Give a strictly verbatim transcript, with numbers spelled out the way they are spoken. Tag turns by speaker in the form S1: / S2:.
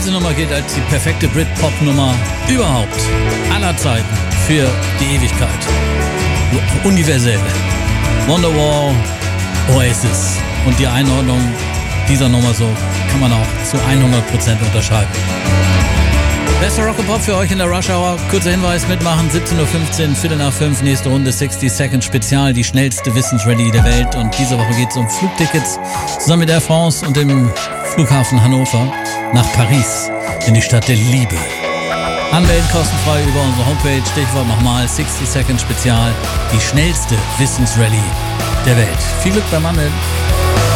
S1: Diese Nummer gilt als die perfekte Britpop-Nummer überhaupt, aller Zeiten, für die Ewigkeit. Universell. Wonderwall, Oasis. Und die Einordnung dieser Nummer so kann man auch zu hundert Prozent unterschreiben. Bester Rock and Pop für euch in der Rush Hour. Kurzer Hinweis, mitmachen, siebzehn Uhr fünfzehn, Viertel nach fünf, nächste Runde, sixty Second Spezial, die schnellste Wissensrallye der Welt. Und diese Woche geht es um Flugtickets zusammen mit Air France und dem Flughafen Hannover nach Paris, in die Stadt der Liebe. Anmelden kostenfrei über unsere Homepage, Stichwort nochmal, sixty Second Spezial, die schnellste Wissensrallye der Welt. Viel Glück beim Anmelden.